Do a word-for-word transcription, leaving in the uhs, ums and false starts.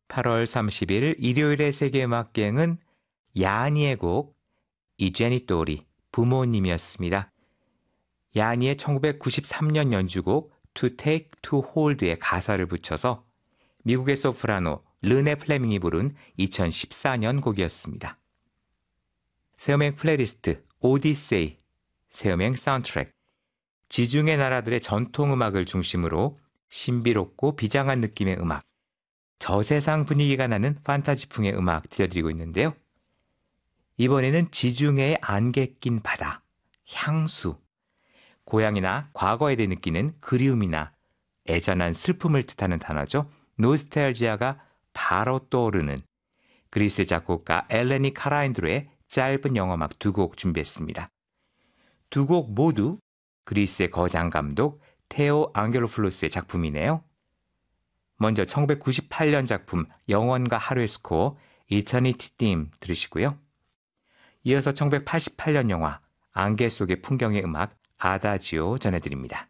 팔월 삼십일 일요일의 세계음악여행은 야니의 곡 이 제니토리 부모님이었습니다. 야니의 천구백구십삼 년 연주곡 To Take to Hold의 가사를 붙여서 미국의 소프라노 르네 플레밍이 부른 이천십사 년 곡이었습니다. 새음행 플레이리스트 오디세이, 새음행 사운드트랙, 지중해 나라들의 전통음악을 중심으로 신비롭고 비장한 느낌의 음악, 저세상 분위기가 나는 판타지풍의 음악 들려드리고 있는데요. 이번에는 지중해의 안개 낀 바다, 향수, 고향이나 과거에 대해 느끼는 그리움이나 애잔한 슬픔을 뜻하는 단어죠. 노스텔지아가 바로 떠오르는 그리스 작곡가 엘레니 카라인드로의 짧은 영화음악 두 곡 준비했습니다. 두 곡 모두 그리스의 거장 감독 테오 앙겔로플로스의 작품이네요. 먼저 천구백구십팔 년 작품 영원과 하루의 스코어 Eternity Theme 들으시고요. 이어서 천구백팔십팔 년 영화 안개 속의 풍경의 음악 아다지오 전해드립니다.